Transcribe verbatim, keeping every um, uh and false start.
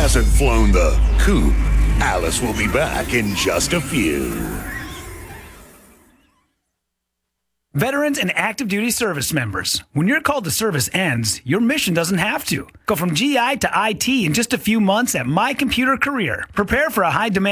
hasn't flown the coop. Alice will be back in just a few. Veterans and active duty service members, when your call to service ends, your mission doesn't have to. Go from G I to I T in just a few months at My Computer Career. Prepare for a high demand